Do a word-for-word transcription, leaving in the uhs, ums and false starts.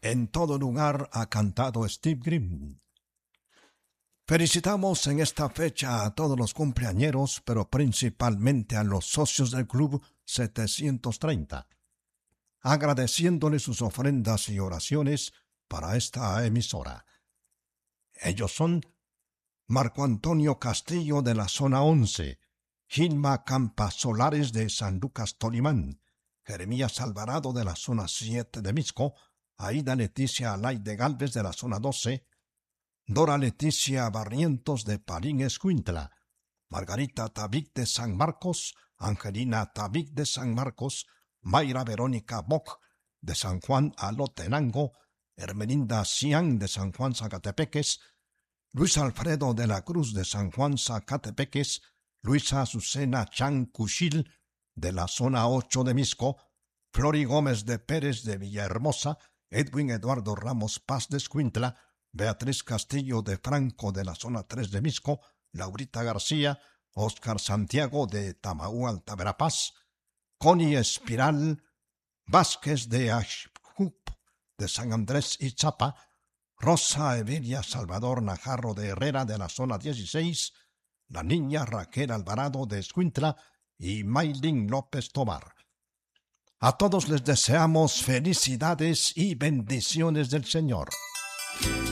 En todo lugar ha cantado Steve Grimm. Felicitamos en esta fecha a todos los cumpleañeros, pero principalmente a los socios del Club setecientos treinta, agradeciéndoles sus ofrendas y oraciones para esta emisora. Ellos son Marco Antonio Castillo de la zona once, Gilma Campas Solares de San Lucas Tolimán, Jeremías Alvarado de la zona siete de Misco, Aida Leticia Alaide Galvez de la zona doce, Dora Leticia Barrientos de Parín Escuintla, Margarita Tabic de San Marcos, Angelina Tabic de San Marcos, Mayra Verónica Bock de San Juan Alotenango, Hermelinda Cian de San Juan Zacatepeques, Luis Alfredo de la Cruz de San Juan Zacatepeques, Luisa Azucena Chan Cuchil de la zona ocho de Misco, Flori Gómez de Pérez de Villahermosa, Edwin Eduardo Ramos Paz de Escuintla, Beatriz Castillo de Franco de la zona tres de Misco, Laurita García, Óscar Santiago de Tamaú Alta Verapaz, Connie Espiral Vázquez de Axjup de San Andrés Itzapa, Rosa Evelia Salvador Najarro de Herrera de la zona dieciséis, la niña Raquel Alvarado de Escuintla y Maylin López Tobar. A todos les deseamos felicidades y bendiciones del Señor.